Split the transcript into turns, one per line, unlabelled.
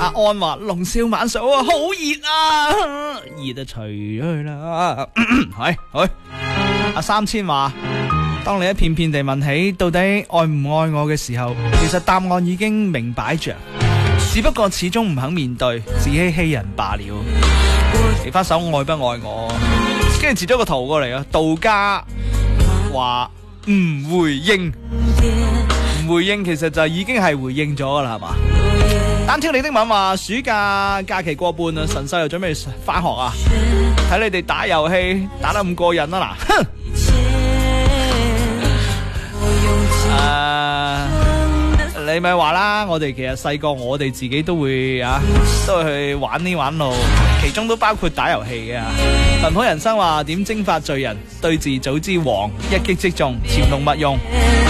阿安話龍少晚嫂啊，好熱啊，熱就除咗佢啦。係，阿3000話，當你一片片地問起到底愛唔愛我嘅時候，其實答案已經明擺着，只不過始終唔肯面對，自欺欺人罷了。嚟翻首愛不愛我，跟住截咗個圖過嚟啊！道家話唔回應，唔回應其實就已經係回應咗噶啦，係嘛？單挑你的吻話暑假假期過半啊，神獸又準備翻學啊！睇你哋打遊戲打得咁過癮啊嗱，哼！你咪話啦，我哋其實細個我哋自己都會都會去玩呢玩路，其中都包括打遊戲嘅。文普人生話點蒸發罪人，對字早知黃，一擊即中，潛龍勿用。